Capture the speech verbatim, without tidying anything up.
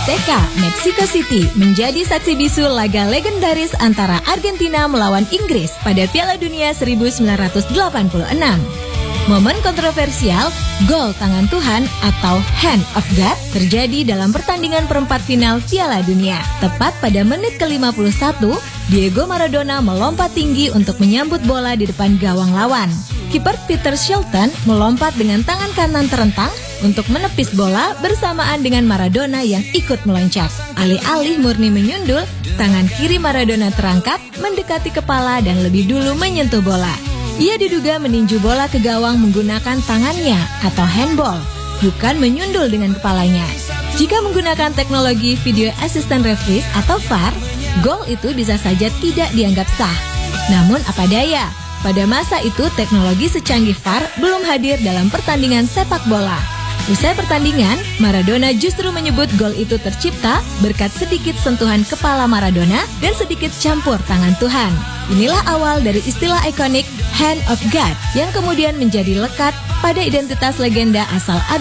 Azteca, Mexico City menjadi saksi bisu laga legendaris antara Argentina melawan Inggris pada Piala Dunia seribu sembilan ratus delapan puluh enam. Momen kontroversial, gol tangan Tuhan atau Hand of God terjadi dalam pertandingan perempat final Piala Dunia. Tepat pada menit ke lima puluh satu, Diego Maradona melompat tinggi untuk menyambut bola di depan gawang lawan. Kiper Peter Shilton melompat dengan tangan kanan terentang untuk menepis bola bersamaan dengan Maradona yang ikut meloncat. Alih-alih murni menyundul, tangan kiri Maradona terangkat, mendekati kepala dan lebih dulu menyentuh bola. Ia diduga meninju bola ke gawang menggunakan tangannya atau handball, bukan menyundul dengan kepalanya. Jika menggunakan teknologi Video Assistant Referee atau V A R, gol itu bisa saja tidak dianggap sah. Namun apa daya, pada masa itu teknologi secanggih V A R belum hadir dalam pertandingan sepak bola. Usai pertandingan, Maradona justru menyebut gol itu tercipta berkat sedikit sentuhan kepala Maradona dan sedikit campur tangan Tuhan. Inilah awal dari istilah ikonik Hand of God yang kemudian menjadi lekat pada identitas legenda asal